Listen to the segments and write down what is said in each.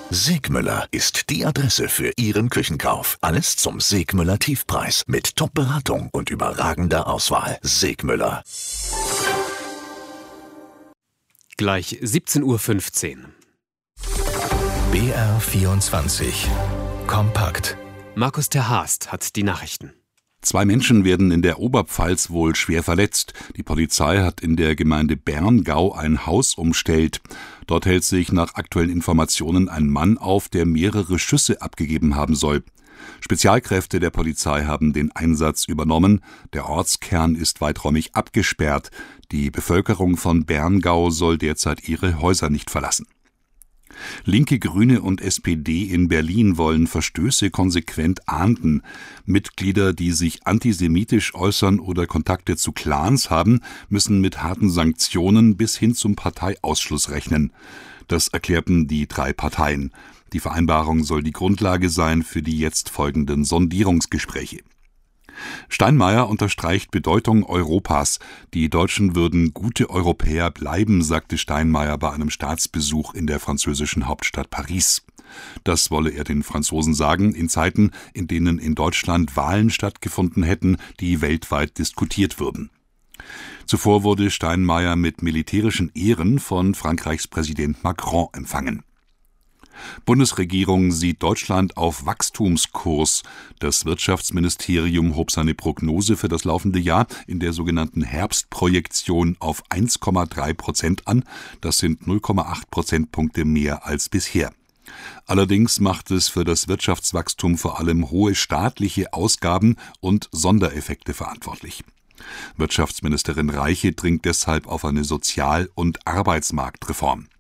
Segmüller ist die Adresse für Ihren Küchenkauf. Alles zum Segmüller Tiefpreis mit Top-Beratung und überragender Auswahl. Segmüller. Gleich 17:15 Uhr. BR24 Kompakt. Markus ter Haast hat die Nachrichten. 2 Menschen werden in der Oberpfalz wohl schwer verletzt. Die Polizei hat in der Gemeinde Berngau ein Haus umstellt. Dort hält sich nach aktuellen Informationen ein Mann auf, der mehrere Schüsse abgegeben haben soll. Spezialkräfte der Polizei haben den Einsatz übernommen. Der Ortskern ist weiträumig abgesperrt. Die Bevölkerung von Berngau soll derzeit ihre Häuser nicht verlassen. Linke, Grüne und SPD in Berlin wollen Verstöße konsequent ahnden. Mitglieder, die sich antisemitisch äußern oder Kontakte zu Clans haben, müssen mit harten Sanktionen bis hin zum Parteiausschluss rechnen. Das erklärten die 3 Parteien. Die Vereinbarung soll die Grundlage sein für die jetzt folgenden Sondierungsgespräche. Steinmeier unterstreicht Bedeutung Europas. Die Deutschen würden gute Europäer bleiben, sagte Steinmeier bei einem Staatsbesuch in der französischen Hauptstadt Paris. Das wolle er den Franzosen sagen, in Zeiten, in denen in Deutschland Wahlen stattgefunden hätten, die weltweit diskutiert würden. Zuvor wurde Steinmeier mit militärischen Ehren von Frankreichs Präsident Macron empfangen. Bundesregierung sieht Deutschland auf Wachstumskurs. Das Wirtschaftsministerium hob seine Prognose für das laufende Jahr in der sogenannten Herbstprojektion auf 1,3% an. Das sind 0,8 Prozentpunkte mehr als bisher. Allerdings macht es für das Wirtschaftswachstum vor allem hohe staatliche Ausgaben und Sondereffekte verantwortlich. Wirtschaftsministerin Reiche dringt deshalb auf eine Sozial- und Arbeitsmarktreform.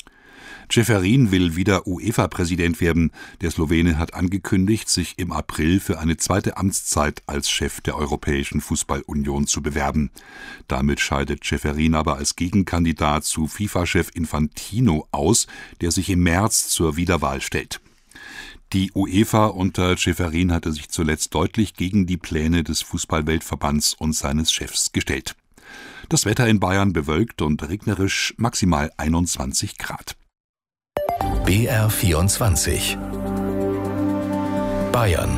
Ceferin will wieder UEFA-Präsident werden. Der Slowene hat angekündigt, sich im April für eine zweite Amtszeit als Chef der Europäischen Fußball-Union zu bewerben. Damit scheidet Ceferin aber als Gegenkandidat zu FIFA-Chef Infantino aus, der sich im März zur Wiederwahl stellt. Die UEFA unter Ceferin hatte sich zuletzt deutlich gegen die Pläne des Fußball-Weltverbands und seines Chefs gestellt. Das Wetter in Bayern bewölkt und regnerisch, maximal 21 Grad. BR24 Bayern.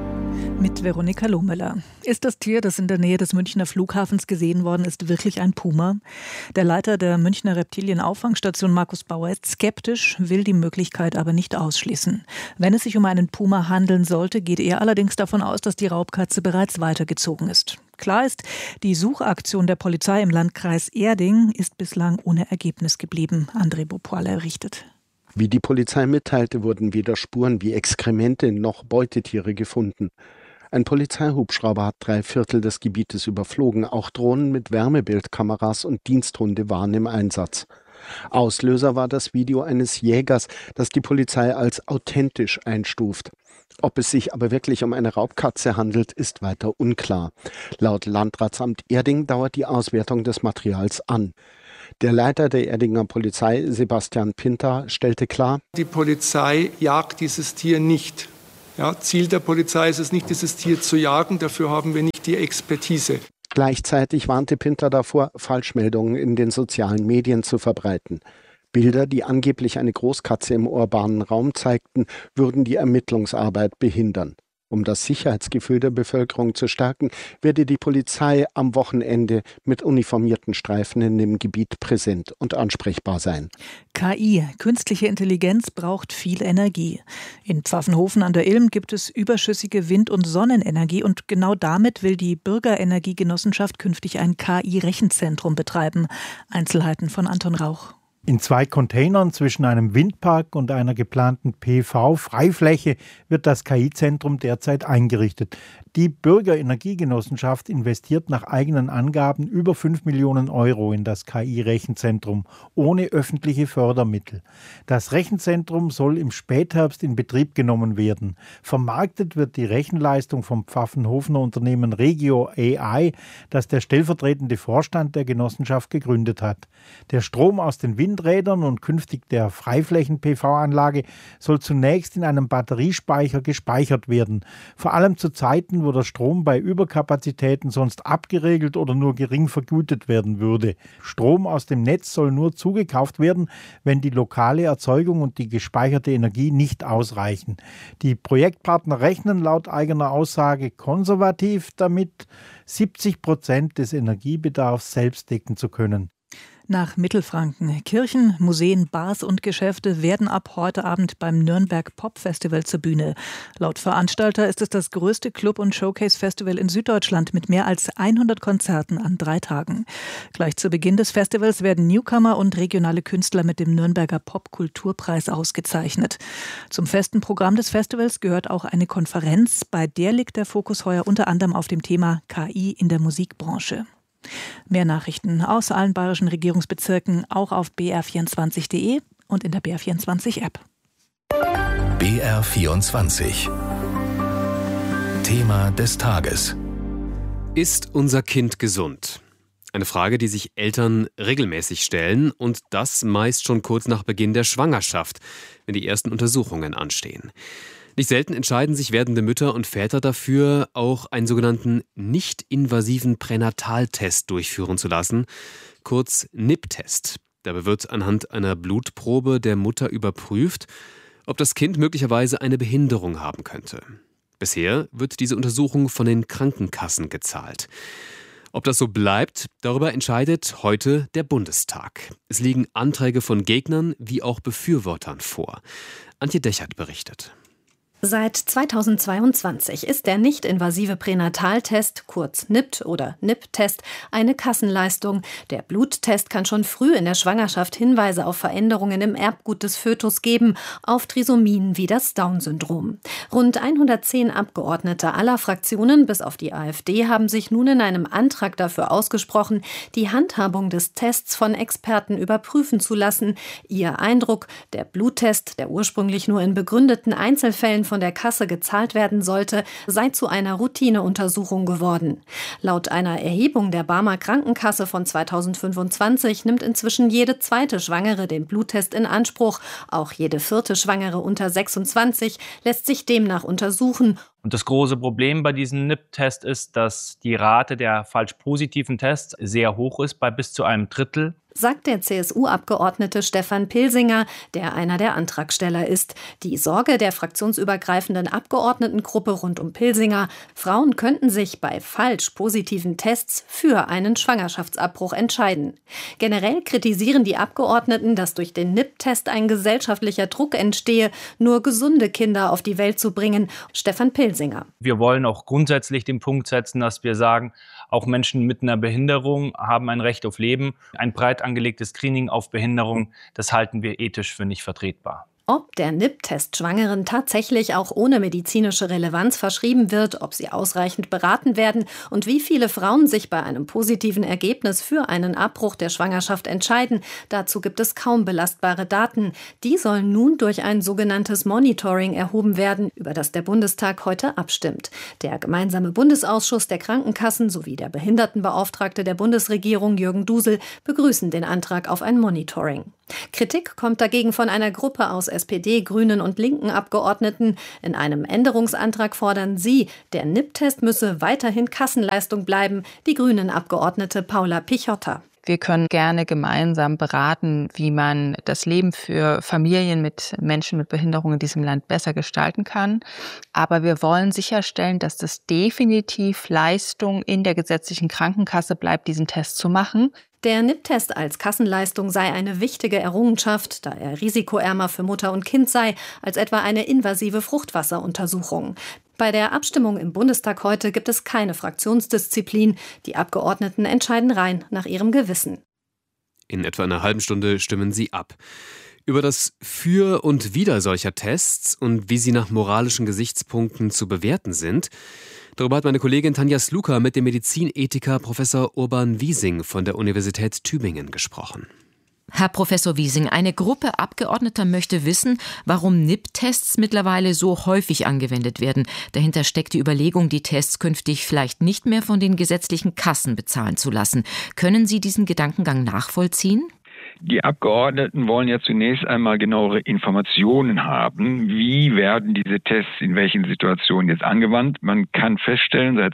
Mit Veronika Lohmüller. Ist das Tier, das in der Nähe des Münchner Flughafens gesehen worden ist, wirklich ein Puma? Der Leiter der Münchner Reptilienauffangstation Markus Bauer ist skeptisch, will die Möglichkeit aber nicht ausschließen. Wenn es sich um einen Puma handeln sollte, geht er allerdings davon aus, dass die Raubkatze bereits weitergezogen ist. Klar ist, die Suchaktion der Polizei im Landkreis Erding ist bislang ohne Ergebnis geblieben. André Beaupoil berichtet. Wie die Polizei mitteilte, wurden weder Spuren wie Exkremente noch Beutetiere gefunden. Ein Polizeihubschrauber hat 3/4 des Gebietes überflogen. Auch Drohnen mit Wärmebildkameras und Diensthunde waren im Einsatz. Auslöser war das Video eines Jägers, das die Polizei als authentisch einstuft. Ob es sich aber wirklich um eine Raubkatze handelt, ist weiter unklar. Laut Landratsamt Erding dauert die Auswertung des Materials an. Der Leiter der Erdinger Polizei, Sebastian Pinter, stellte klar: Die Polizei jagt dieses Tier nicht. Ja, Ziel der Polizei ist es nicht, dieses Tier zu jagen. Dafür haben wir nicht die Expertise. Gleichzeitig warnte Pinter davor, Falschmeldungen in den sozialen Medien zu verbreiten. Bilder, die angeblich eine Großkatze im urbanen Raum zeigten, würden die Ermittlungsarbeit behindern. Um das Sicherheitsgefühl der Bevölkerung zu stärken, werde die Polizei am Wochenende mit uniformierten Streifen in dem Gebiet präsent und ansprechbar sein. KI, künstliche Intelligenz, braucht viel Energie. In Pfaffenhofen an der Ilm gibt es überschüssige Wind- und Sonnenenergie und genau damit will die Bürgerenergiegenossenschaft künftig ein KI-Rechenzentrum betreiben. Einzelheiten von Anton Rauch. In 2 Containern zwischen einem Windpark und einer geplanten PV-Freifläche wird das KI-Zentrum derzeit eingerichtet. Die Bürgerenergiegenossenschaft investiert nach eigenen Angaben über 5 Millionen Euro in das KI-Rechenzentrum, ohne öffentliche Fördermittel. Das Rechenzentrum soll im Spätherbst in Betrieb genommen werden. Vermarktet wird die Rechenleistung vom Pfaffenhofener Unternehmen Regio AI, das der stellvertretende Vorstand der Genossenschaft gegründet hat. Der Strom aus den Wind- Windrädern und künftig der Freiflächen-PV-Anlage soll zunächst in einem Batteriespeicher gespeichert werden. Vor allem zu Zeiten, wo der Strom bei Überkapazitäten sonst abgeregelt oder nur gering vergütet werden würde. Strom aus dem Netz soll nur zugekauft werden, wenn die lokale Erzeugung und die gespeicherte Energie nicht ausreichen. Die Projektpartner rechnen laut eigener Aussage konservativ damit, 70% des Energiebedarfs selbst decken zu können. Nach Mittelfranken. Kirchen, Museen, Bars und Geschäfte werden ab heute Abend beim Nürnberg Pop Festival zur Bühne. Laut Veranstalter ist es das größte Club- und Showcase-Festival in Süddeutschland mit mehr als 100 Konzerten an 3 Tagen. Gleich zu Beginn des Festivals werden Newcomer und regionale Künstler mit dem Nürnberger Pop-Kulturpreis ausgezeichnet. Zum festen Programm des Festivals gehört auch eine Konferenz, bei der liegt der Fokus heuer unter anderem auf dem Thema KI in der Musikbranche. Mehr Nachrichten aus allen bayerischen Regierungsbezirken auch auf br24.de und in der BR24-App. BR24 Thema des Tages. Ist unser Kind gesund? Eine Frage, die sich Eltern regelmäßig stellen und das meist schon kurz nach Beginn der Schwangerschaft, wenn die ersten Untersuchungen anstehen. Nicht selten entscheiden sich werdende Mütter und Väter dafür, auch einen sogenannten nicht-invasiven Pränataltest durchführen zu lassen, kurz NIPT-Test. Dabei wird anhand einer Blutprobe der Mutter überprüft, ob das Kind möglicherweise eine Behinderung haben könnte. Bisher wird diese Untersuchung von den Krankenkassen gezahlt. Ob das so bleibt, darüber entscheidet heute der Bundestag. Es liegen Anträge von Gegnern wie auch Befürwortern vor. Antje Dechert berichtet. Seit 2022 ist der nicht-invasive Pränataltest, kurz NIPT oder NIPT-Test, eine Kassenleistung. Der Bluttest kann schon früh in der Schwangerschaft Hinweise auf Veränderungen im Erbgut des Fötus geben, auf Trisomien wie das Down-Syndrom. Rund 110 Abgeordnete aller Fraktionen, bis auf die AfD, haben sich nun in einem Antrag dafür ausgesprochen, die Handhabung des Tests von Experten überprüfen zu lassen. Ihr Eindruck: Der Bluttest, der ursprünglich nur in begründeten Einzelfällen von der Kasse gezahlt werden sollte, sei zu einer Routineuntersuchung geworden. Laut einer Erhebung der Barmer Krankenkasse von 2025 nimmt inzwischen jede zweite Schwangere den Bluttest in Anspruch. Auch jede vierte Schwangere unter 26 lässt sich demnach untersuchen. Und das große Problem bei diesem NIPT-Test ist, dass die Rate der falsch positiven Tests sehr hoch ist, bei bis zu einem Drittel. Sagt der CSU-Abgeordnete Stefan Pilsinger, der einer der Antragsteller ist. Die Sorge der fraktionsübergreifenden Abgeordnetengruppe rund um Pilsinger: Frauen könnten sich bei falsch positiven Tests für einen Schwangerschaftsabbruch entscheiden. Generell kritisieren die Abgeordneten, dass durch den NIPT-Test ein gesellschaftlicher Druck entstehe, nur gesunde Kinder auf die Welt zu bringen. Stefan Pilsinger: Wir wollen auch grundsätzlich den Punkt setzen, dass wir sagen, auch Menschen mit einer Behinderung haben ein Recht auf Leben. Ein breit angelegtes Screening auf Behinderung, das halten wir ethisch für nicht vertretbar. Ob der NIPT-Test Schwangeren tatsächlich auch ohne medizinische Relevanz verschrieben wird, ob sie ausreichend beraten werden und wie viele Frauen sich bei einem positiven Ergebnis für einen Abbruch der Schwangerschaft entscheiden, dazu gibt es kaum belastbare Daten. Die sollen nun durch ein sogenanntes Monitoring erhoben werden, über das der Bundestag heute abstimmt. Der gemeinsame Bundesausschuss der Krankenkassen sowie der Behindertenbeauftragte der Bundesregierung Jürgen Dusel begrüßen den Antrag auf ein Monitoring. Kritik kommt dagegen von einer Gruppe aus SPD, Grünen und linken Abgeordneten. In einem Änderungsantrag fordern sie, der NIPT-Test müsse weiterhin Kassenleistung bleiben. Die Grünen-Abgeordnete Paula Pichotta: Wir können gerne gemeinsam beraten, wie man das Leben für Familien mit Menschen mit Behinderung in diesem Land besser gestalten kann. Aber wir wollen sicherstellen, dass das definitiv Leistung in der gesetzlichen Krankenkasse bleibt, diesen Test zu machen. Der NIPT-Test als Kassenleistung sei eine wichtige Errungenschaft, da er risikoärmer für Mutter und Kind sei als etwa eine invasive Fruchtwasseruntersuchung. Bei der Abstimmung im Bundestag heute gibt es keine Fraktionsdisziplin. Die Abgeordneten entscheiden rein nach ihrem Gewissen. In etwa einer halben Stunde stimmen sie ab. Über das Für und Wider solcher Tests und wie sie nach moralischen Gesichtspunkten zu bewerten sind, darüber hat meine Kollegin Tanja Sluka mit dem Medizinethiker Professor Urban Wiesing von der Universität Tübingen gesprochen. Herr Professor Wiesing, eine Gruppe Abgeordneter möchte wissen, warum NIPT-Tests mittlerweile so häufig angewendet werden. Dahinter steckt die Überlegung, die Tests künftig vielleicht nicht mehr von den gesetzlichen Kassen bezahlen zu lassen. Können Sie diesen Gedankengang nachvollziehen? Die Abgeordneten wollen ja zunächst einmal genauere Informationen haben. Wie werden diese Tests in welchen Situationen jetzt angewandt? Man kann feststellen, seit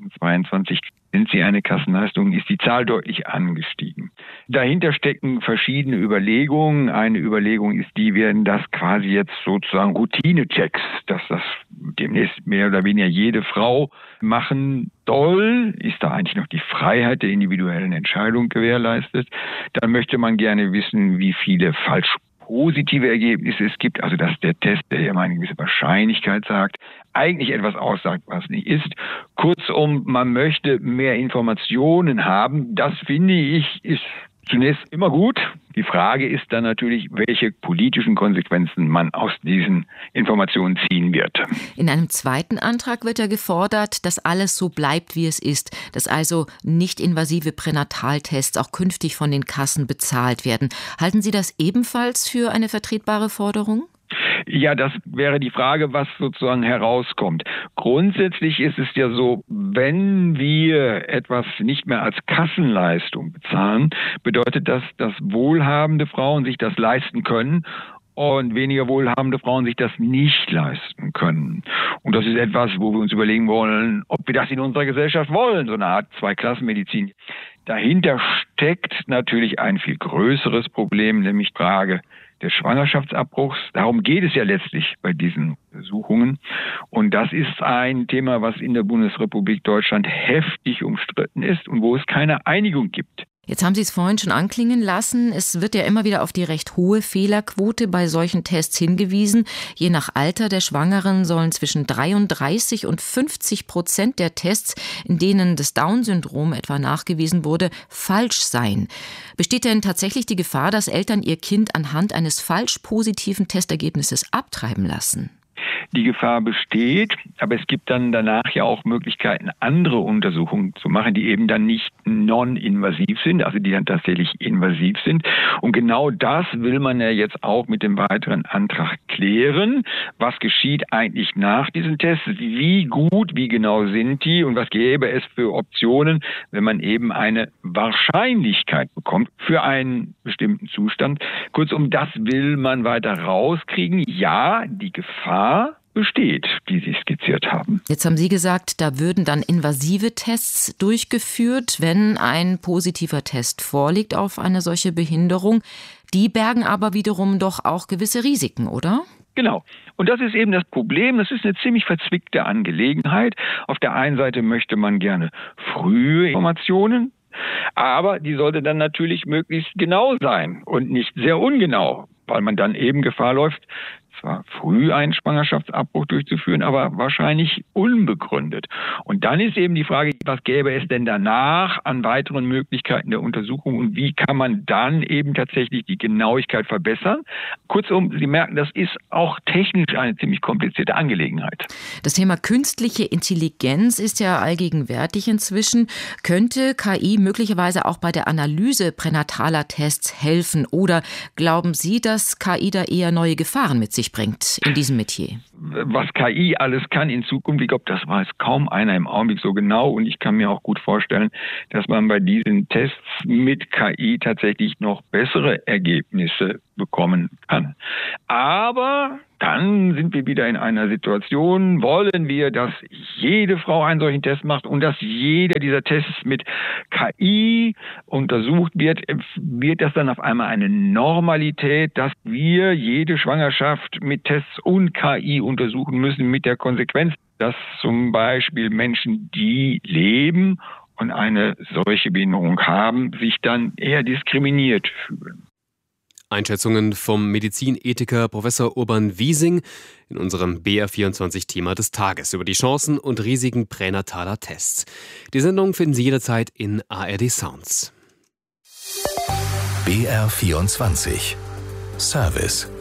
2022 sind sie eine Kassenleistung, ist die Zahl deutlich angestiegen. Dahinter stecken verschiedene Überlegungen. Eine Überlegung ist die, werden das quasi jetzt sozusagen Routine-Checks, dass das demnächst mehr oder weniger jede Frau machen soll. Ist da eigentlich noch die Freiheit der individuellen Entscheidung gewährleistet? Dann möchte man gerne wissen, wie viele falsch positive Ergebnisse es gibt, also dass der Test, der ja eine gewisse Wahrscheinlichkeit sagt, eigentlich etwas aussagt, was nicht ist. Kurzum, man möchte mehr Informationen haben. Das, finde ich, ist zunächst immer gut. Die Frage ist dann natürlich, welche politischen Konsequenzen man aus diesen Informationen ziehen wird. In einem zweiten Antrag wird ja gefordert, dass alles so bleibt, wie es ist, dass also nicht-invasive Pränataltests auch künftig von den Kassen bezahlt werden. Halten Sie das ebenfalls für eine vertretbare Forderung? Ja, das wäre die Frage, was sozusagen herauskommt. Grundsätzlich ist es ja so, wenn wir etwas nicht mehr als Kassenleistung bezahlen, bedeutet das, dass wohlhabende Frauen sich das leisten können und weniger wohlhabende Frauen sich das nicht leisten können. Und das ist etwas, wo wir uns überlegen wollen, ob wir das in unserer Gesellschaft wollen, so eine Art Zweiklassenmedizin. Dahinter steckt natürlich ein viel größeres Problem, nämlich die Frage des Schwangerschaftsabbruchs. Darum geht es ja letztlich bei diesen Untersuchungen. Und das ist ein Thema, was in der Bundesrepublik Deutschland heftig umstritten ist und wo es keine Einigung gibt. Jetzt haben Sie es vorhin schon anklingen lassen. Es wird ja immer wieder auf die recht hohe Fehlerquote bei solchen Tests hingewiesen. Je nach Alter der Schwangeren sollen zwischen 33% und 50% der Tests, in denen das Down-Syndrom etwa nachgewiesen wurde, falsch sein. Besteht denn tatsächlich die Gefahr, dass Eltern ihr Kind anhand eines falsch positiven Testergebnisses abtreiben lassen? Die Gefahr besteht, aber es gibt dann danach ja auch Möglichkeiten, andere Untersuchungen zu machen, die eben dann nicht non-invasiv sind, also die dann tatsächlich invasiv sind. Und genau das will man ja jetzt auch mit dem weiteren Antrag klären. Was geschieht eigentlich nach diesen Tests? Wie gut, wie genau sind die? Und was gäbe es für Optionen, wenn man eben eine Wahrscheinlichkeit bekommt für einen bestimmten Zustand? Kurzum, das will man weiter rauskriegen. Ja, die Gefahr besteht, die Sie skizziert haben. Jetzt haben Sie gesagt, da würden dann invasive Tests durchgeführt, wenn ein positiver Test vorliegt auf eine solche Behinderung. Die bergen aber wiederum doch auch gewisse Risiken, oder? Genau. Und das ist eben das Problem. Das ist eine ziemlich verzwickte Angelegenheit. Auf der einen Seite möchte man gerne frühe Informationen, aber die sollte dann natürlich möglichst genau sein und nicht sehr ungenau, weil man dann eben Gefahr läuft, zwar früh einen Schwangerschaftsabbruch durchzuführen, aber wahrscheinlich unbegründet. Und dann ist eben die Frage, was gäbe es denn danach an weiteren Möglichkeiten der Untersuchung und wie kann man dann eben tatsächlich die Genauigkeit verbessern? Kurzum, Sie merken, das ist auch technisch eine ziemlich komplizierte Angelegenheit. Das Thema künstliche Intelligenz ist ja allgegenwärtig inzwischen. Könnte KI möglicherweise auch bei der Analyse pränataler Tests helfen? Oder glauben Sie, dass KI da eher neue Gefahren mit sich bringt in diesem Metier? Was KI alles kann in Zukunft, ich glaube, das weiß kaum einer im Augenblick so genau. Und ich kann mir auch gut vorstellen, dass man bei diesen Tests mit KI tatsächlich noch bessere Ergebnisse bekommen kann. Aber dann sind wir wieder in einer Situation, wollen wir, dass jede Frau einen solchen Test macht und dass jeder dieser Tests mit KI untersucht wird, wird das dann auf einmal eine Normalität, dass wir jede Schwangerschaft mit Tests und KI untersuchen müssen, mit der Konsequenz, dass zum Beispiel Menschen, die leben und eine solche Behinderung haben, sich dann eher diskriminiert fühlen. Einschätzungen vom Medizinethiker Professor Urban Wiesing in unserem BR24-Thema des Tages über die Chancen und Risiken pränataler Tests. Die Sendung finden Sie jederzeit in ARD Sounds. BR24 Service.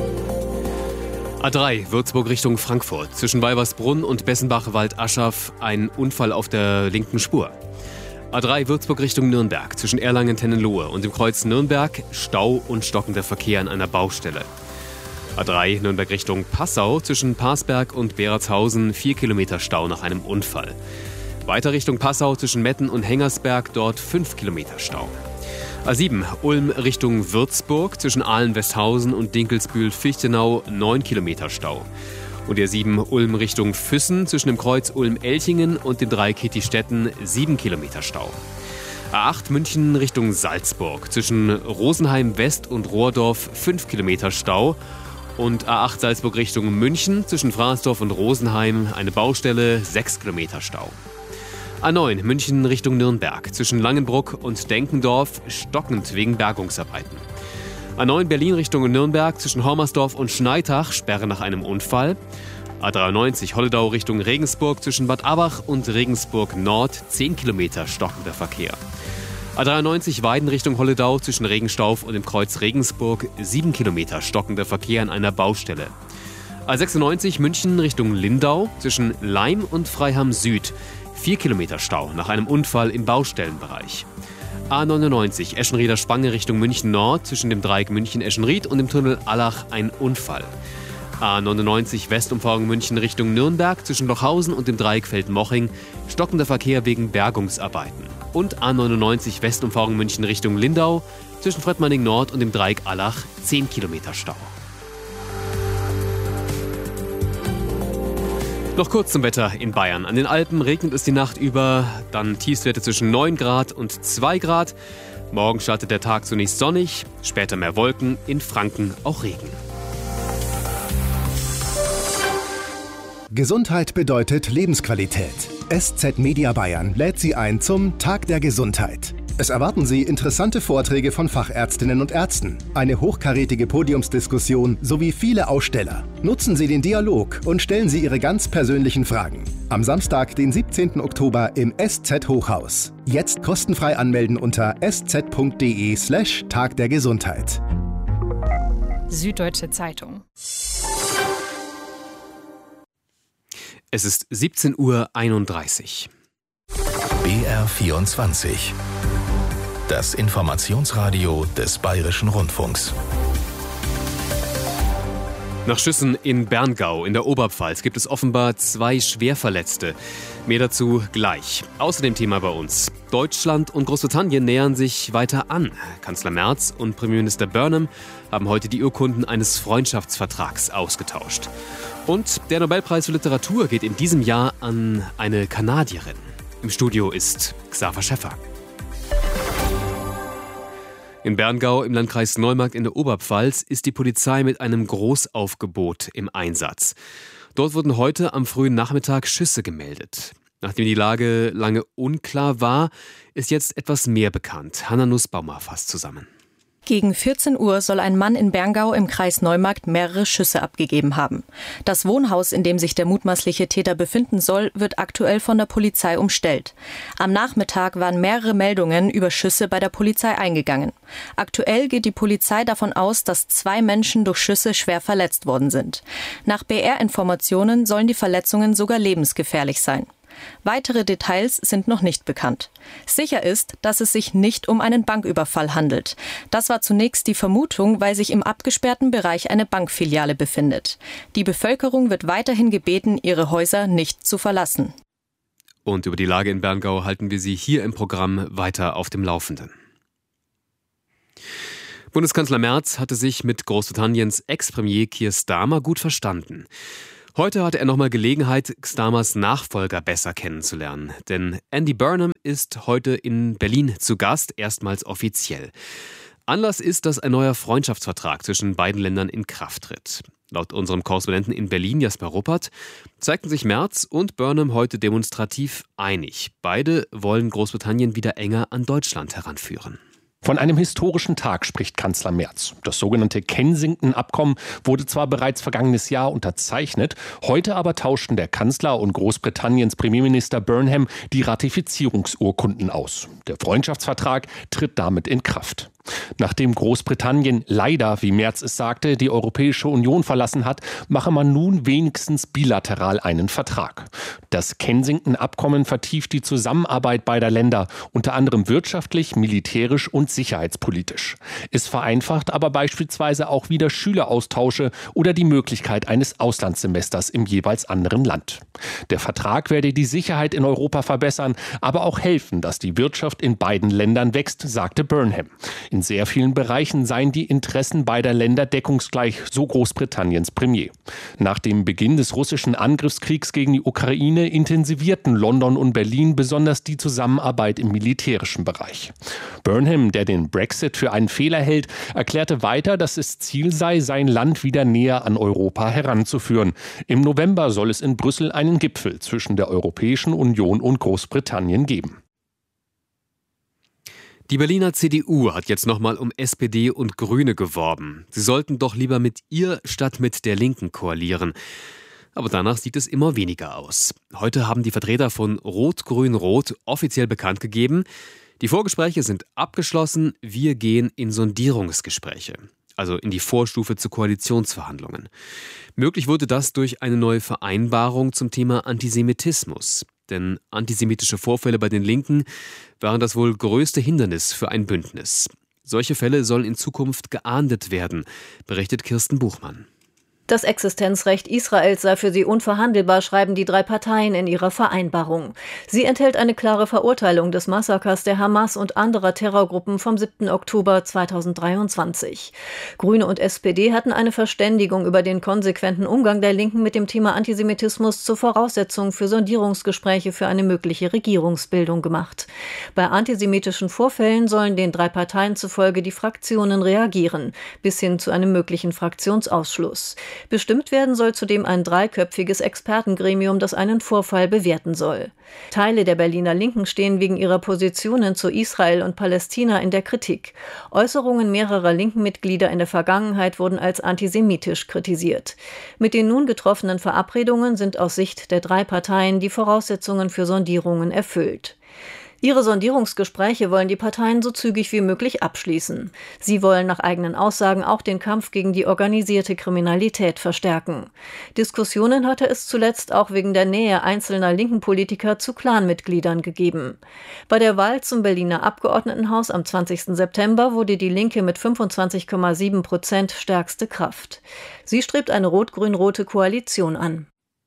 A3 Würzburg Richtung Frankfurt. Zwischen Weibersbrunn und Bessenbach-Waldaschaf ein Unfall auf der linken Spur. A3 Würzburg Richtung Nürnberg. Zwischen Erlangen-Tennenlohe und dem Kreuz Nürnberg Stau und stockender Verkehr an einer Baustelle. A3 Nürnberg Richtung Passau. Zwischen Parsberg und Beratshausen 4 Kilometer Stau nach einem Unfall. Weiter Richtung Passau zwischen Metten und Hengersberg, dort 5 Kilometer Stau. A7 Ulm Richtung Würzburg zwischen Aalen-Westhausen und Dinkelsbühl-Fichtenau 9 Kilometer Stau. Und die A7 Ulm Richtung Füssen zwischen dem Kreuz Ulm-Elchingen und dem Dreieck Kitti-Stetten 7 Kilometer Stau. A8 München Richtung Salzburg zwischen Rosenheim West und Rohrdorf 5 Kilometer Stau. Und A8 Salzburg Richtung München zwischen Fraßdorf und Rosenheim eine Baustelle 6 Kilometer Stau. A9 München Richtung Nürnberg zwischen Langenbruck und Denkendorf stockend wegen Bergungsarbeiten. A9 Berlin Richtung Nürnberg zwischen Hormersdorf und Schneitach Sperre nach einem Unfall. A93 Holledau Richtung Regensburg zwischen Bad Abach und Regensburg Nord 10 Kilometer stockender Verkehr. A93 Weiden Richtung Holledau zwischen Regenstauf und dem Kreuz Regensburg 7 Kilometer stockender Verkehr an einer Baustelle. A96 München Richtung Lindau zwischen Laim und Freiham Süd 4 Kilometer Stau nach einem Unfall im Baustellenbereich. A99 Eschenrieder Spange Richtung München Nord zwischen dem Dreieck München-Eschenried und dem Tunnel Allach ein Unfall. A99 Westumfahrung München Richtung Nürnberg zwischen Lochhausen und dem Dreieck Feldmoching stockender Verkehr wegen Bergungsarbeiten. Und A99 Westumfahrung München Richtung Lindau zwischen Fröttmanning Nord und dem Dreieck Allach 10 Kilometer Stau. Noch kurz zum Wetter in Bayern. An den Alpen regnet es die Nacht über, dann Tiefstwerte zwischen 9 Grad und 2 Grad. Morgen startet der Tag zunächst sonnig, später mehr Wolken, in Franken auch Regen. Gesundheit bedeutet Lebensqualität. SZ Media Bayern lädt Sie ein zum Tag der Gesundheit. Es erwarten Sie interessante Vorträge von Fachärztinnen und Ärzten, eine hochkarätige Podiumsdiskussion sowie viele Aussteller. Nutzen Sie den Dialog und stellen Sie Ihre ganz persönlichen Fragen. Am Samstag, den 17. Oktober im SZ Hochhaus. Jetzt kostenfrei anmelden unter sz.de/Tag der Gesundheit. Süddeutsche Zeitung. Es ist 17:31 Uhr. BR24. Das Informationsradio des Bayerischen Rundfunks. Nach Schüssen in Berngau in der Oberpfalz gibt es offenbar 2 Schwerverletzte. Mehr dazu gleich. Außerdem Thema bei uns. Deutschland und Großbritannien nähern sich weiter an. Kanzler Merz und Premierminister Burnham haben heute die Urkunden eines Freundschaftsvertrags ausgetauscht. Und der Nobelpreis für Literatur geht in diesem Jahr an eine Kanadierin. Im Studio ist Xaver Schäffer. In Berngau im Landkreis Neumarkt in der Oberpfalz ist die Polizei mit einem Großaufgebot im Einsatz. Dort wurden heute am frühen Nachmittag Schüsse gemeldet. Nachdem die Lage lange unklar war, ist jetzt etwas mehr bekannt. Hanna Nussbaumer fasst zusammen. Gegen 14 Uhr soll ein Mann in Berngau im Kreis Neumarkt mehrere Schüsse abgegeben haben. Das Wohnhaus, in dem sich der mutmaßliche Täter befinden soll, wird aktuell von der Polizei umstellt. Am Nachmittag waren mehrere Meldungen über Schüsse bei der Polizei eingegangen. Aktuell geht die Polizei davon aus, dass 2 Menschen durch Schüsse schwer verletzt worden sind. Nach BR-Informationen sollen die Verletzungen sogar lebensgefährlich sein. Weitere Details sind noch nicht bekannt. Sicher ist, dass es sich nicht um einen Banküberfall handelt. Das war zunächst die Vermutung, weil sich im abgesperrten Bereich eine Bankfiliale befindet. Die Bevölkerung wird weiterhin gebeten, ihre Häuser nicht zu verlassen. Und über die Lage in Berngau halten wir Sie hier im Programm weiter auf dem Laufenden. Bundeskanzler Merz hatte sich mit Großbritanniens Ex-Premier Keir Starmer gut verstanden. Heute hatte er nochmal Gelegenheit, Starmers Nachfolger besser kennenzulernen. Denn Andy Burnham ist heute in Berlin zu Gast, erstmals offiziell. Anlass ist, dass ein neuer Freundschaftsvertrag zwischen beiden Ländern in Kraft tritt. Laut unserem Korrespondenten in Berlin, Jasper Ruppert, zeigten sich Merz und Burnham heute demonstrativ einig. Beide wollen Großbritannien wieder enger an Deutschland heranführen. Von einem historischen Tag spricht Kanzler Merz. Das sogenannte Kensington-Abkommen wurde zwar bereits vergangenes Jahr unterzeichnet, heute aber tauschten der Kanzler und Großbritanniens Premierminister Burnham die Ratifizierungsurkunden aus. Der Freundschaftsvertrag tritt damit in Kraft. Nachdem Großbritannien leider, wie Merz es sagte, die Europäische Union verlassen hat, mache man nun wenigstens bilateral einen Vertrag. Das Kensington-Abkommen vertieft die Zusammenarbeit beider Länder, unter anderem wirtschaftlich, militärisch und sicherheitspolitisch. Es vereinfacht aber beispielsweise auch wieder Schüleraustausche oder die Möglichkeit eines Auslandssemesters im jeweils anderen Land. Der Vertrag werde die Sicherheit in Europa verbessern, aber auch helfen, dass die Wirtschaft in beiden Ländern wächst, sagte Burnham. In sehr vielen Bereichen seien die Interessen beider Länder deckungsgleich, so Großbritanniens Premier. Nach dem Beginn des russischen Angriffskriegs gegen die Ukraine intensivierten London und Berlin besonders die Zusammenarbeit im militärischen Bereich. Burnham, der den Brexit für einen Fehler hält, erklärte weiter, dass es Ziel sei, sein Land wieder näher an Europa heranzuführen. Im November soll es in Brüssel einen Gipfel zwischen der Europäischen Union und Großbritannien geben. Die Berliner CDU hat jetzt nochmal um SPD und Grüne geworben. Sie sollten doch lieber mit ihr statt mit der Linken koalieren. Aber danach sieht es immer weniger aus. Heute haben die Vertreter von Rot-Grün-Rot offiziell bekannt gegeben, die Vorgespräche sind abgeschlossen, wir gehen in Sondierungsgespräche. Also in die Vorstufe zu Koalitionsverhandlungen. Möglich wurde das durch eine neue Vereinbarung zum Thema Antisemitismus. Denn antisemitische Vorfälle bei den Linken waren das wohl größte Hindernis für ein Bündnis. Solche Fälle sollen in Zukunft geahndet werden, berichtet Kirsten Buchmann. Das Existenzrecht Israels sei für sie unverhandelbar, schreiben die drei Parteien in ihrer Vereinbarung. Sie enthält eine klare Verurteilung des Massakers der Hamas und anderer Terrorgruppen vom 7. Oktober 2023. Grüne und SPD hatten eine Verständigung über den konsequenten Umgang der Linken mit dem Thema Antisemitismus zur Voraussetzung für Sondierungsgespräche für eine mögliche Regierungsbildung gemacht. Bei antisemitischen Vorfällen sollen den drei Parteien zufolge die Fraktionen reagieren, bis hin zu einem möglichen Fraktionsausschluss. Bestimmt werden soll zudem ein dreiköpfiges Expertengremium, das einen Vorfall bewerten soll. Teile der Berliner Linken stehen wegen ihrer Positionen zu Israel und Palästina in der Kritik. Äußerungen mehrerer linken Mitglieder in der Vergangenheit wurden als antisemitisch kritisiert. Mit den nun getroffenen Verabredungen sind aus Sicht der drei Parteien die Voraussetzungen für Sondierungen erfüllt. Ihre Sondierungsgespräche wollen die Parteien so zügig wie möglich abschließen. Sie wollen nach eigenen Aussagen auch den Kampf gegen die organisierte Kriminalität verstärken. Diskussionen hatte es zuletzt auch wegen der Nähe einzelner linken Politiker zu Clanmitgliedern gegeben. Bei der Wahl zum Berliner Abgeordnetenhaus am 20. September wurde die Linke mit 25,7% stärkste Kraft. Sie strebt eine rot-grün-rote Koalition an.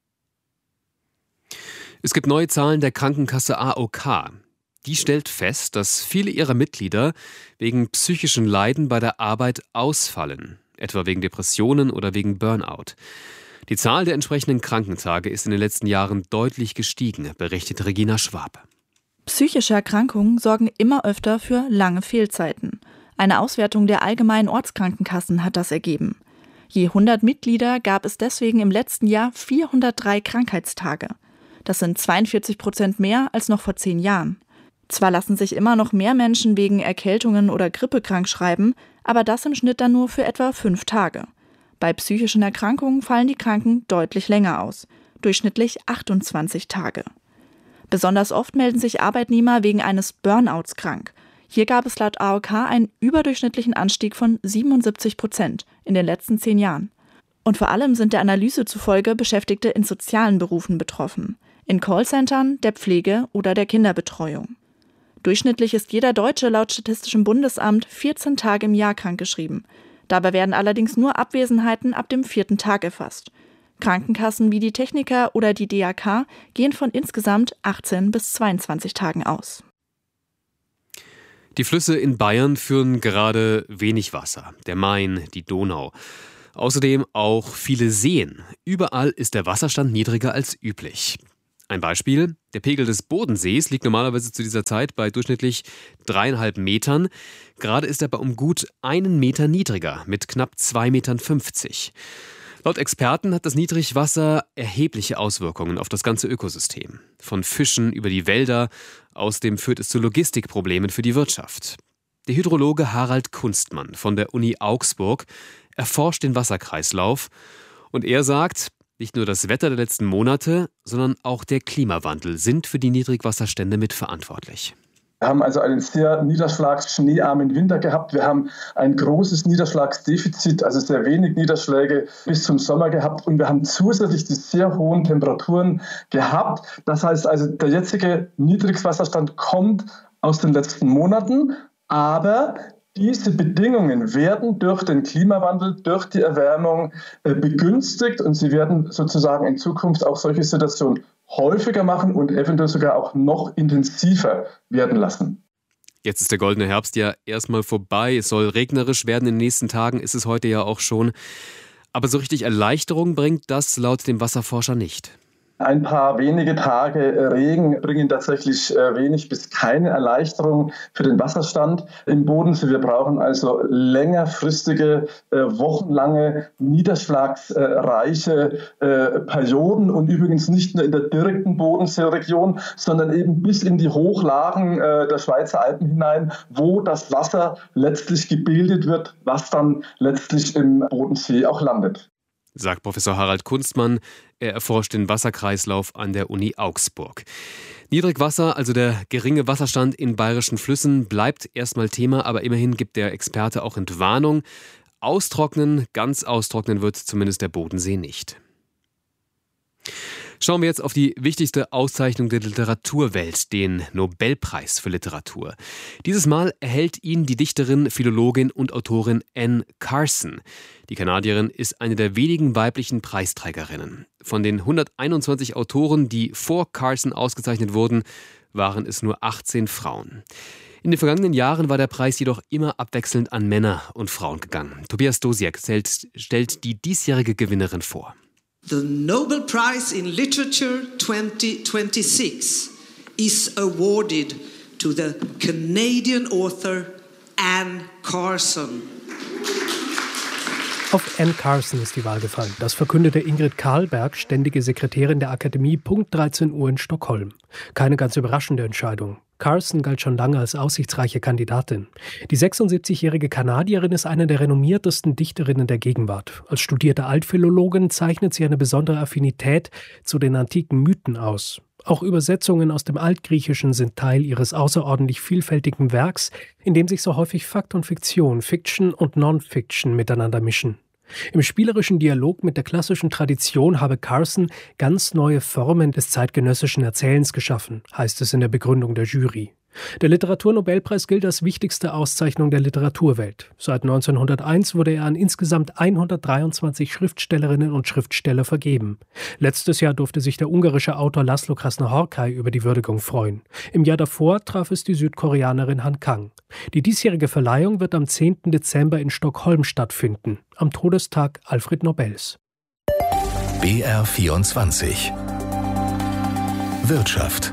Es gibt neue Zahlen der Krankenkasse AOK. Die stellt fest, dass viele ihrer Mitglieder wegen psychischen Leiden bei der Arbeit ausfallen, etwa wegen Depressionen oder wegen Burnout. Die Zahl der entsprechenden Krankentage ist in den letzten Jahren deutlich gestiegen, berichtet Regina Schwab. Psychische Erkrankungen sorgen immer öfter für lange Fehlzeiten. Eine Auswertung der allgemeinen Ortskrankenkassen hat das ergeben. Je 100 Mitglieder gab es deswegen im letzten Jahr 403 Krankheitstage. Das sind 42% mehr als noch vor 10 Jahren. Zwar lassen sich immer noch mehr Menschen wegen Erkältungen oder Grippe krankschreiben, aber das im Schnitt dann nur für etwa 5 Tage. Bei psychischen Erkrankungen fallen die Kranken deutlich länger aus, durchschnittlich 28 Tage. Besonders oft melden sich Arbeitnehmer wegen eines Burnouts krank. Hier gab es laut AOK einen überdurchschnittlichen Anstieg von 77% in den letzten 10 Jahren. Und vor allem sind der Analyse zufolge Beschäftigte in sozialen Berufen betroffen, in Callcentern, der Pflege oder der Kinderbetreuung. Durchschnittlich ist jeder Deutsche laut Statistischem Bundesamt 14 Tage im Jahr krankgeschrieben. Dabei werden allerdings nur Abwesenheiten ab dem 4. Tag erfasst. Krankenkassen wie die Techniker oder die DAK gehen von insgesamt 18 bis 22 Tagen aus. Die Flüsse in Bayern führen gerade wenig Wasser. Der Main, die Donau. Außerdem auch viele Seen. Überall ist der Wasserstand niedriger als üblich. Ein Beispiel: Der Pegel des Bodensees liegt normalerweise zu dieser Zeit bei durchschnittlich 3,5 Metern. Gerade ist er bei um gut 1 Meter niedriger, mit knapp 2,50 Metern. Laut Experten hat das Niedrigwasser erhebliche Auswirkungen auf das ganze Ökosystem. Von Fischen über die Wälder, außerdem führt es zu Logistikproblemen für die Wirtschaft. Der Hydrologe Harald Kunstmann von der Uni Augsburg erforscht den Wasserkreislauf und er sagt, nicht nur das Wetter der letzten Monate, sondern auch der Klimawandel sind für die Niedrigwasserstände mitverantwortlich. Wir haben also einen sehr niederschlagsschneearmen Winter gehabt. Wir haben ein großes Niederschlagsdefizit, also sehr wenig Niederschläge bis zum Sommer gehabt. Und wir haben zusätzlich die sehr hohen Temperaturen gehabt. Das heißt also, der jetzige Niedrigwasserstand kommt aus den letzten Monaten, aber diese Bedingungen werden durch den Klimawandel, durch die Erwärmung begünstigt und sie werden sozusagen in Zukunft auch solche Situationen häufiger machen und eventuell sogar auch noch intensiver werden lassen. Jetzt ist der goldene Herbst ja erstmal vorbei. Es soll regnerisch werden in den nächsten Tagen, ist es heute ja auch schon. Aber so richtig Erleichterung bringt das laut dem Wasserforscher nicht. Ein paar wenige Tage Regen bringen tatsächlich wenig bis keine Erleichterung für den Wasserstand im Bodensee. Wir brauchen also längerfristige, wochenlange, niederschlagsreiche Perioden und übrigens nicht nur in der direkten Bodenseeregion, sondern eben bis in die Hochlagen der Schweizer Alpen hinein, wo das Wasser letztlich gebildet wird, was dann letztlich im Bodensee auch landet. Sagt Professor Harald Kunstmann. Er erforscht den Wasserkreislauf an der Uni Augsburg. Niedrigwasser, also der geringe Wasserstand in bayerischen Flüssen, bleibt erstmal Thema, aber immerhin gibt der Experte auch Entwarnung. Austrocknen, ganz austrocknen wird zumindest der Bodensee nicht. Schauen wir jetzt auf die wichtigste Auszeichnung der Literaturwelt, den Nobelpreis für Literatur. Dieses Mal erhält ihn die Dichterin, Philologin und Autorin Anne Carson. Die Kanadierin ist eine der wenigen weiblichen Preisträgerinnen. Von den 121 Autoren, die vor Carson ausgezeichnet wurden, waren es nur 18 Frauen. In den vergangenen Jahren war der Preis jedoch immer abwechselnd an Männer und Frauen gegangen. Tobias Dosiak stellt die diesjährige Gewinnerin vor. The Nobel Prize in Literature 2026 is awarded to the Canadian author Anne Carson. Auf Anne Carson ist die Wahl gefallen. Das verkündete Ingrid Carlberg, ständige Sekretärin der Akademie, Punkt 13 Uhr in Stockholm. Keine ganz überraschende Entscheidung. Carson galt schon lange als aussichtsreiche Kandidatin. Die 76-jährige Kanadierin ist eine der renommiertesten Dichterinnen der Gegenwart. Als studierte Altphilologin zeichnet sie eine besondere Affinität zu den antiken Mythen aus. Auch Übersetzungen aus dem Altgriechischen sind Teil ihres außerordentlich vielfältigen Werks, in dem sich so häufig Fakt und Fiktion, Fiction und Non-Fiction miteinander mischen. Im spielerischen Dialog mit der klassischen Tradition habe Carson ganz neue Formen des zeitgenössischen Erzählens geschaffen, heißt es in der Begründung der Jury. Der Literaturnobelpreis gilt als wichtigste Auszeichnung der Literaturwelt. Seit 1901 wurde er an insgesamt 123 Schriftstellerinnen und Schriftsteller vergeben. Letztes Jahr durfte sich der ungarische Autor László Krasznahorkai über die Würdigung freuen. Im Jahr davor traf es die Südkoreanerin Han Kang. Die diesjährige Verleihung wird am 10. Dezember in Stockholm stattfinden, am Todestag Alfred Nobels. BR24 Wirtschaft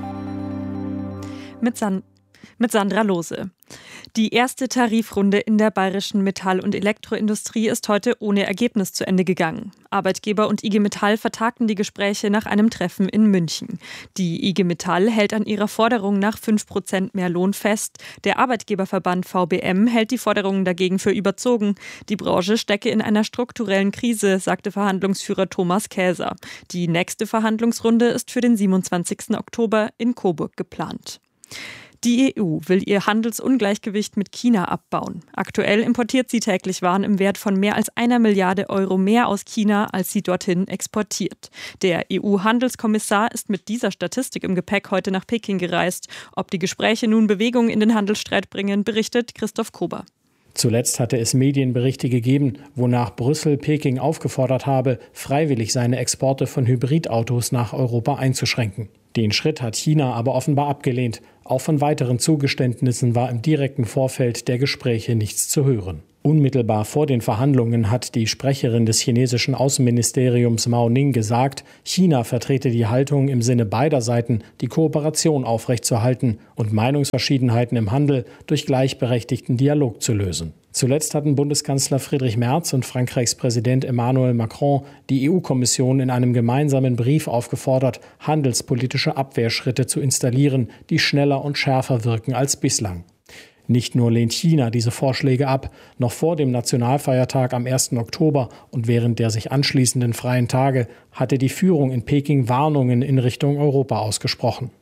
mit Sandra Lohse. Die erste Tarifrunde in der bayerischen Metall- und Elektroindustrie ist heute ohne Ergebnis zu Ende gegangen. Arbeitgeber und IG Metall vertagten die Gespräche nach einem Treffen in München. Die IG Metall hält an ihrer Forderung nach 5% mehr Lohn fest. Der Arbeitgeberverband VBM hält die Forderungen dagegen für überzogen. Die Branche stecke in einer strukturellen Krise, sagte Verhandlungsführer Thomas Käser. Die nächste Verhandlungsrunde ist für den 27. Oktober in Coburg geplant. Die EU will ihr Handelsungleichgewicht mit China abbauen. Aktuell importiert sie täglich Waren im Wert von mehr als 1 Milliarde Euro mehr aus China, als sie dorthin exportiert. Der EU-Handelskommissar ist mit dieser Statistik im Gepäck heute nach Peking gereist. Ob die Gespräche nun Bewegung in den Handelsstreit bringen, berichtet Christoph Kober. Zuletzt hatte es Medienberichte gegeben, wonach Brüssel Peking aufgefordert habe, freiwillig seine Exporte von Hybridautos nach Europa einzuschränken. Den Schritt hat China aber offenbar abgelehnt. Auch von weiteren Zugeständnissen war im direkten Vorfeld der Gespräche nichts zu hören. Unmittelbar vor den Verhandlungen hat die Sprecherin des chinesischen Außenministeriums Mao Ning gesagt, China vertrete die Haltung im Sinne beider Seiten, die Kooperation aufrechtzuerhalten und Meinungsverschiedenheiten im Handel durch gleichberechtigten Dialog zu lösen. Zuletzt hatten Bundeskanzler Friedrich Merz und Frankreichs Präsident Emmanuel Macron die EU-Kommission in einem gemeinsamen Brief aufgefordert, handelspolitische Abwehrschritte zu installieren, die schneller und schärfer wirken als bislang. Nicht nur lehnt China diese Vorschläge ab, noch vor dem Nationalfeiertag am 1. Oktober und während der sich anschließenden freien Tage hatte die Führung in Peking Warnungen in Richtung Europa ausgesprochen.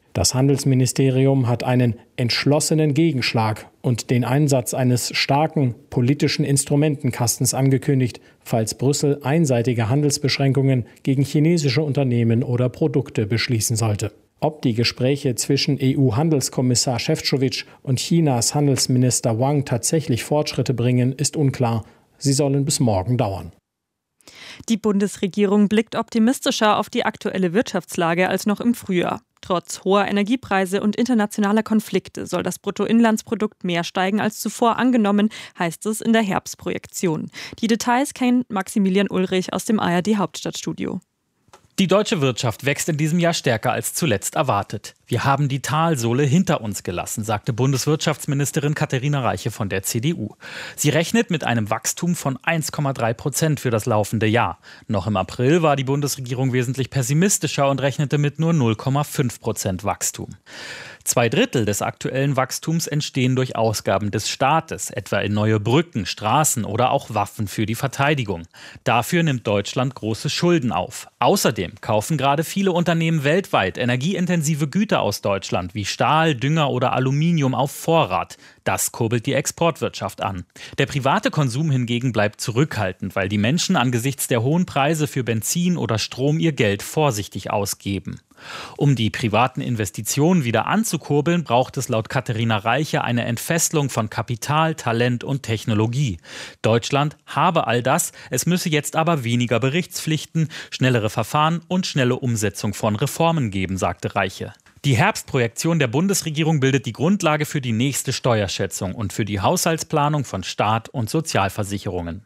Das Handelsministerium hat einen entschlossenen Gegenschlag und den Einsatz eines starken politischen Instrumentenkastens angekündigt, falls Brüssel einseitige Handelsbeschränkungen gegen chinesische Unternehmen oder Produkte beschließen sollte. Ob die Gespräche zwischen EU-Handelskommissar Šefčovič und Chinas Handelsminister Wang tatsächlich Fortschritte bringen, ist unklar. Sie sollen bis morgen dauern. Die Bundesregierung blickt optimistischer auf die aktuelle Wirtschaftslage als noch im Frühjahr. Trotz hoher Energiepreise und internationaler Konflikte soll das Bruttoinlandsprodukt mehr steigen als zuvor angenommen, heißt es in der Herbstprojektion. Die Details kennt Maximilian Ulrich aus dem ARD Hauptstadtstudio. Die deutsche Wirtschaft wächst in diesem Jahr stärker als zuletzt erwartet. Wir haben die Talsohle hinter uns gelassen, sagte Bundeswirtschaftsministerin Katharina Reiche von der CDU. Sie rechnet mit einem Wachstum von 1,3% für das laufende Jahr. Noch im April war die Bundesregierung wesentlich pessimistischer und rechnete mit nur 0,5% Wachstum. 2/3 des aktuellen Wachstums entstehen durch Ausgaben des Staates, etwa in neue Brücken, Straßen oder auch Waffen für die Verteidigung. Dafür nimmt Deutschland große Schulden auf. Außerdem kaufen gerade viele Unternehmen weltweit energieintensive Güter aus Deutschland wie Stahl, Dünger oder Aluminium auf Vorrat. Das kurbelt die Exportwirtschaft an. Der private Konsum hingegen bleibt zurückhaltend, weil die Menschen angesichts der hohen Preise für Benzin oder Strom ihr Geld vorsichtig ausgeben. Um die privaten Investitionen wieder anzukurbeln, braucht es laut Katharina Reiche eine Entfesselung von Kapital, Talent und Technologie. Deutschland habe all das, es müsse jetzt aber weniger Berichtspflichten, schnellere Verfahren und schnelle Umsetzung von Reformen geben, sagte Reiche. Die Herbstprojektion der Bundesregierung bildet die Grundlage für die nächste Steuerschätzung und für die Haushaltsplanung von Staat und Sozialversicherungen.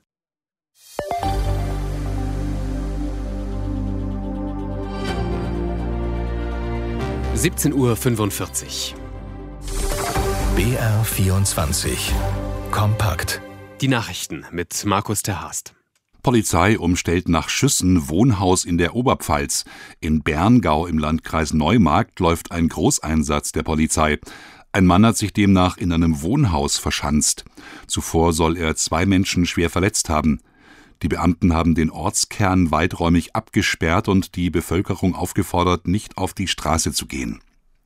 (17:45 Uhr). BR24 Kompakt. Die Nachrichten mit Markus Terhast. Polizei umstellt nach Schüssen Wohnhaus in der Oberpfalz. In Berngau im Landkreis Neumarkt läuft ein Großeinsatz der Polizei. Ein Mann hat sich demnach in einem Wohnhaus verschanzt. Zuvor soll er 2 Menschen schwer verletzt haben. Die Beamten haben den Ortskern weiträumig abgesperrt und die Bevölkerung aufgefordert, nicht auf die Straße zu gehen.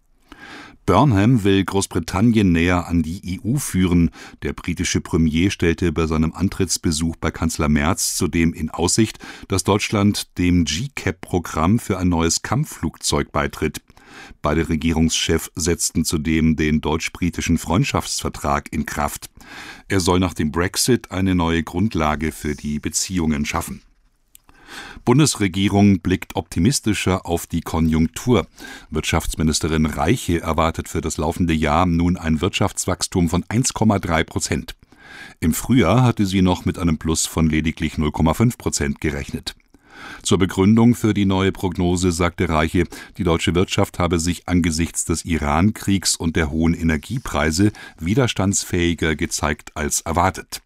Burnham will Großbritannien näher an die EU führen. Der britische Premier stellte bei seinem Antrittsbesuch bei Kanzler Merz zudem in Aussicht, dass Deutschland dem GCAP-Programm für ein neues Kampfflugzeug beitritt. Beide Regierungschefs setzten zudem den deutsch-britischen Freundschaftsvertrag in Kraft. Er soll nach dem Brexit eine neue Grundlage für die Beziehungen schaffen. Bundesregierung blickt optimistischer auf die Konjunktur. Wirtschaftsministerin Reiche erwartet für das laufende Jahr nun ein Wirtschaftswachstum von 1,3%. Im Frühjahr hatte sie noch mit einem Plus von lediglich 0,5% gerechnet. Zur Begründung für die neue Prognose sagte Reiche, die deutsche Wirtschaft habe sich angesichts des Iran-Kriegs und der hohen Energiepreise widerstandsfähiger gezeigt als erwartet.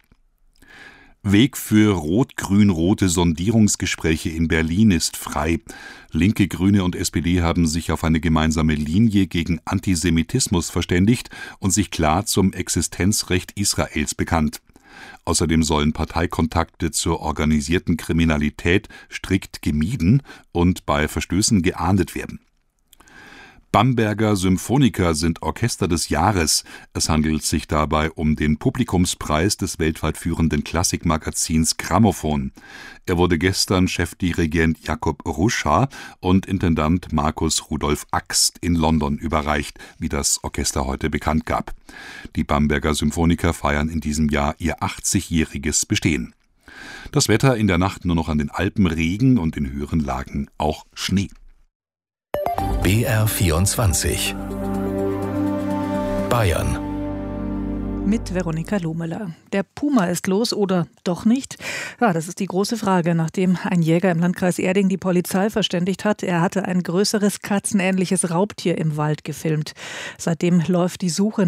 Weg für rot-grün-rote Sondierungsgespräche in Berlin ist frei. Linke, Grüne und SPD haben sich auf eine gemeinsame Linie gegen Antisemitismus verständigt und sich klar zum Existenzrecht Israels bekannt. Außerdem sollen Parteikontakte zur organisierten Kriminalität strikt gemieden und bei Verstößen geahndet werden. Bamberger Symphoniker sind Orchester des Jahres. Es handelt sich dabei um den Publikumspreis des weltweit führenden Klassikmagazins Grammophon. Er wurde gestern Chefdirigent Jakob Ruschar und Intendant Markus Rudolf Axt in London überreicht, wie das Orchester heute bekannt gab. Die Bamberger Symphoniker feiern in diesem Jahr ihr 80-jähriges Bestehen. Das Wetter: in der Nacht nur noch an den Alpen Regen und in höheren Lagen auch Schnee. BR24 Bayern. Mit Veronika Lohmüller. Der Puma ist los oder doch nicht? Ja, das ist die große Frage, nachdem ein Jäger im Landkreis Erding die Polizei verständigt hat. Er hatte ein größeres katzenähnliches Raubtier im Wald gefilmt. Seitdem läuft die Suche